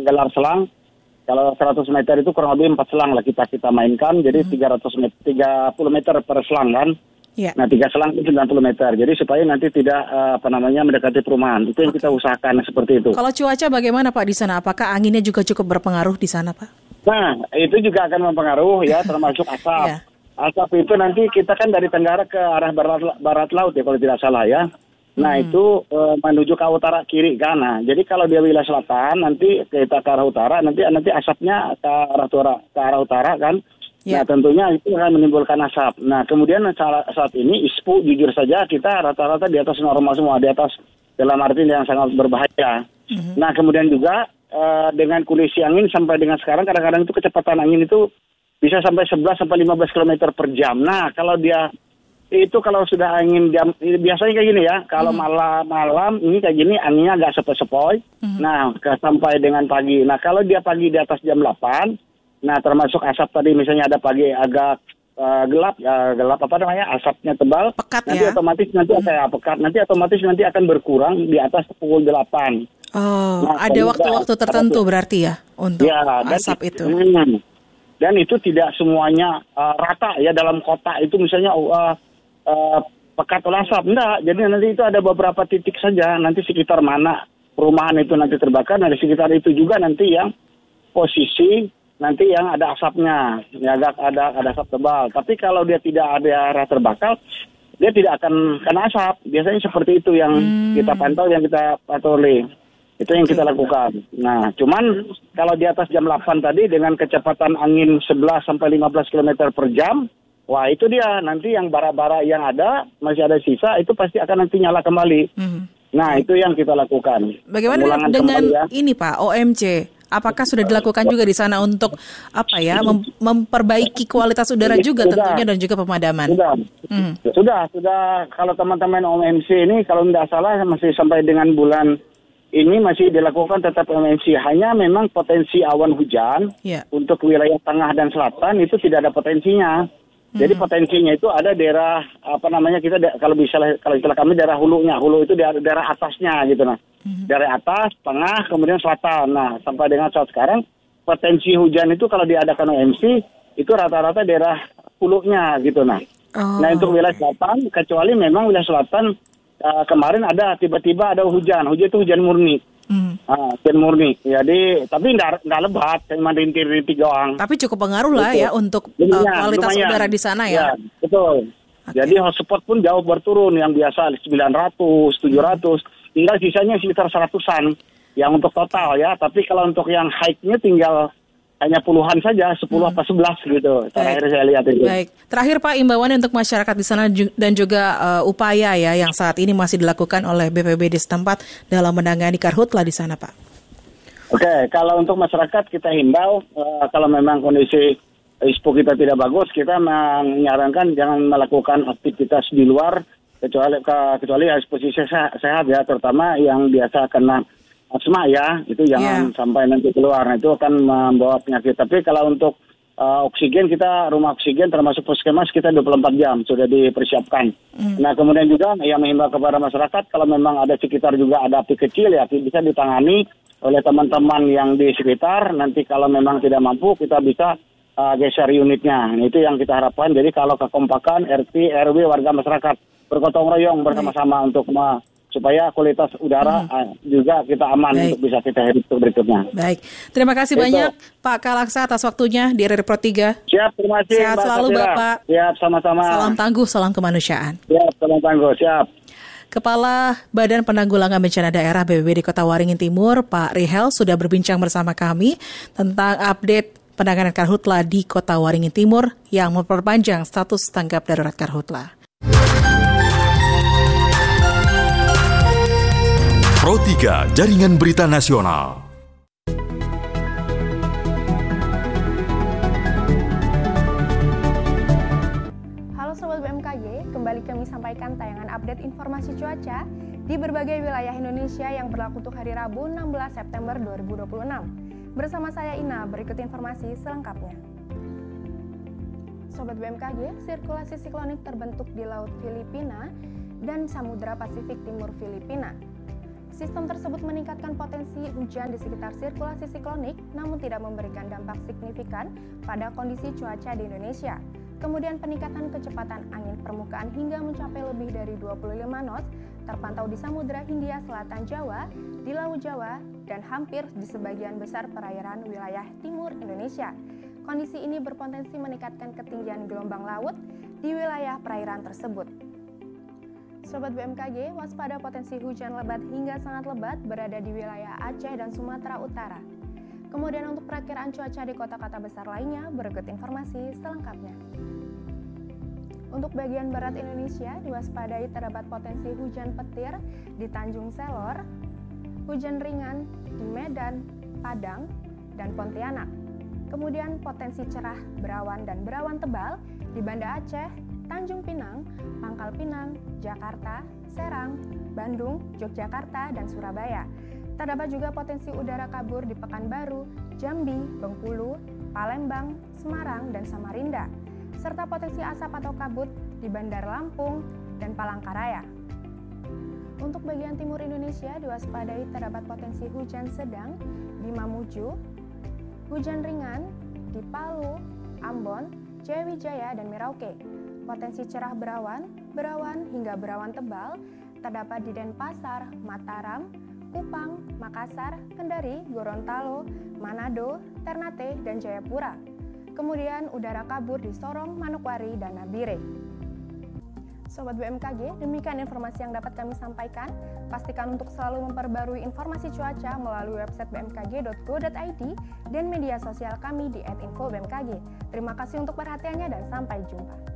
gelar selang. Kalau 100 meter itu kurang lebih 4 selang lah kita mainkan, jadi 30 meter per selang kan. Yeah. Nah 3 selang itu 90 meter, jadi supaya nanti tidak mendekati perumahan. Itu yang kita usahakan seperti itu. Kalau cuaca bagaimana Pak di sana? Apakah anginnya juga cukup berpengaruh di sana Pak? Nah itu juga akan mempengaruhi ya, termasuk asap. Yeah. Asap itu nanti kita kan dari tenggara ke arah barat laut ya kalau tidak salah ya. Nah itu menuju ke utara kiri kan. Nah, jadi kalau dia wilayah selatan nanti kita ke arah utara nanti asapnya ke arah utara kan. Yeah. Nah tentunya itu akan menimbulkan asap. Nah kemudian saat ini ISPU jujur saja kita rata-rata di atas normal semua, di atas dalam arti yang sangat berbahaya. Nah kemudian juga dengan kondisi angin sampai dengan sekarang kadang-kadang itu kecepatan angin itu bisa sampai 11 sampai 15 km per jam. Nah kalau kalau sudah angin jam biasanya kayak gini ya. Kalau malam ini kayak gini anginnya agak sepoi-sepoi. Nah, sampai dengan pagi. Nah, kalau dia pagi di atas jam 8, nah termasuk asap tadi misalnya ada pagi agak gelap asapnya tebal. Pekat nanti ya. Pekat. Nanti otomatis nanti akan berkurang di atas pukul 8. Oh, nah, ada waktu-waktu tertentu berarti ya untuk asap itu. Dan itu tidak semuanya rata ya dalam kota itu misalnya pekat oleh asap. Enggak, jadi nanti itu ada beberapa titik saja. Nanti sekitar mana perumahan itu nanti terbakar. Nah di sekitar itu juga nanti yang posisi nanti yang ada asapnya. Ya ada asap tebal. Tapi kalau dia tidak ada area terbakar, dia tidak akan kena asap. Biasanya seperti itu yang kita pantau, yang kita patroli. Itu yang kita lakukan. Nah, cuman kalau di atas jam 8 tadi dengan kecepatan angin 11 sampai 15 km per jam, wah itu dia nanti yang bara-bara yang ada masih ada sisa itu pasti akan nanti nyala kembali. Nah itu yang kita lakukan. Bagaimana dengan ini Pak OMC? Apakah sudah dilakukan juga di sana untuk memperbaiki kualitas udara juga tentunya dan juga pemadaman? Sudah. Kalau teman-teman OMC ini kalau tidak salah masih sampai dengan bulan ini masih dilakukan tetap OMC. Hanya memang potensi awan hujan untuk wilayah tengah dan selatan itu tidak ada potensinya. Jadi potensinya itu ada daerah kalau istilah kami daerah hulunya. Hulu itu daerah atasnya gitu nah. Daerah atas, tengah, kemudian selatan. Nah, sampai dengan saat sekarang potensi hujan itu kalau diadakan OMC itu rata-rata daerah hulunya gitu nah. Nah, untuk wilayah selatan kecuali memang wilayah selatan kemarin ada tiba-tiba ada hujan itu hujan murni. Hujan murni. Jadi tapi nggak lebat, cuma rintik-rintik doang. Tapi cukup pengaruh lah ya untuk kualitas udara di sana ya. Betul. Okay. Jadi hotspot pun jauh berturun, yang biasa 900, 700, tinggal sisanya sekitar 100-an yang untuk total ya. Tapi kalau untuk yang high-nya tinggal hanya puluhan saja, 10 apa 11 gitu. Terakhir saya lihat itu. Baik. Terakhir Pak, imbauan untuk masyarakat di sana dan juga upaya ya yang saat ini masih dilakukan oleh BPBD setempat dalam menangani karhutla di sana Pak. Oke, kalau untuk masyarakat kita himbau kalau memang kondisi ISPO kita tidak bagus, kita menyarankan jangan melakukan aktivitas di luar kecuali posisi sehat ya, terutama yang biasa kena asma ya, itu jangan sampai nanti keluar. Nah, itu akan membawa penyakit. Tapi kalau untuk oksigen, kita rumah oksigen termasuk puskesmas kita 24 jam sudah dipersiapkan. Nah kemudian juga yang menghimbau kepada masyarakat kalau memang ada sekitar juga ada api kecil ya bisa ditangani oleh teman-teman yang di sekitar. Nanti kalau memang tidak mampu kita bisa geser unitnya. Nah, itu yang kita harapkan. Jadi kalau kekompakan RT, RW, warga masyarakat bergotong royong bersama-sama untuk supaya kualitas udara juga kita aman untuk bisa kita hidup berikutnya. Baik, terima kasih banyak Pak Kalaksa atas waktunya di RRI Pro 3. Siap, terima kasih. Sehat selalu Bapak. Siap, sama-sama. Salam tangguh, salam kemanusiaan. Siap, salam tangguh, siap. Kepala Badan Penanggulangan Bencana Daerah BPBD Kota Waringin Timur, Pak Rihel, sudah berbincang bersama kami tentang update penanganan karhutla di Kota Waringin Timur yang memperpanjang status tanggap darurat karhutla. Pro 3 Jaringan Berita Nasional. Halo Sobat BMKG, kembali kami sampaikan tayangan update informasi cuaca di berbagai wilayah Indonesia yang berlaku untuk hari Rabu 16 September 2026. Bersama saya Ina, berikut informasi selengkapnya. Sobat BMKG, sirkulasi siklonik terbentuk di Laut Filipina dan Samudra Pasifik Timur Filipina. Sistem tersebut meningkatkan potensi hujan di sekitar sirkulasi siklonik, namun tidak memberikan dampak signifikan pada kondisi cuaca di Indonesia. Kemudian peningkatan kecepatan angin permukaan hingga mencapai lebih dari 25 knots terpantau di Samudra Hindia Selatan Jawa, di Laut Jawa, dan hampir di sebagian besar perairan wilayah timur Indonesia. Kondisi ini berpotensi meningkatkan ketinggian gelombang laut di wilayah perairan tersebut. Sobat BMKG, waspada potensi hujan lebat hingga sangat lebat berada di wilayah Aceh dan Sumatera Utara. Kemudian untuk perakiraan cuaca di kota-kota besar lainnya, berikut informasi selengkapnya. Untuk bagian barat Indonesia, diwaspadai terdapat potensi hujan petir di Tanjung Selor, hujan ringan di Medan, Padang, dan Pontianak. Kemudian potensi cerah berawan dan berawan tebal di Banda Aceh, Tanjung Pinang, Pangkal Pinang, Jakarta, Serang, Bandung, Yogyakarta, dan Surabaya. Terdapat juga potensi udara kabur di Pekanbaru, Jambi, Bengkulu, Palembang, Semarang, dan Samarinda, serta potensi asap atau kabut di Bandar Lampung dan Palangkaraya. Untuk bagian timur Indonesia diwaspadai terdapat potensi hujan sedang di Mamuju, hujan ringan di Palu, Ambon, Jayawijaya, dan Merauke. Potensi cerah berawan hingga berawan tebal terdapat di Denpasar, Mataram, Kupang, Makassar, Kendari, Gorontalo, Manado, Ternate, dan Jayapura. Kemudian udara kabur di Sorong, Manokwari, dan Nabire. Sobat BMKG, demikian informasi yang dapat kami sampaikan. Pastikan untuk selalu memperbarui informasi cuaca melalui website bmkg.go.id dan media sosial kami di @infobmkg. Terima kasih untuk perhatiannya dan sampai jumpa.